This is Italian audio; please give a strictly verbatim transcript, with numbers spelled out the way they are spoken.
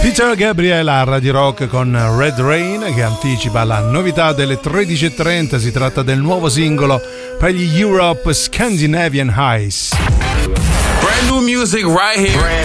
Peter Gabriel a Radio Rock con Red Rain, che anticipa la novità delle tredici e trenta. Si tratta del nuovo singolo per gli Europe Scandinavian Highs. Brand new music right here.